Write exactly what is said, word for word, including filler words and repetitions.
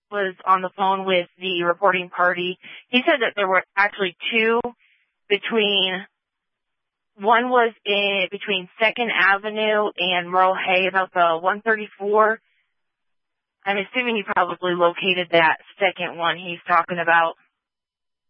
was on the phone with the reporting party. He said that there were actually two between, one was in between second Avenue and Merle Hay, about the one thirty-four. I'm assuming he probably located that second one he's talking about.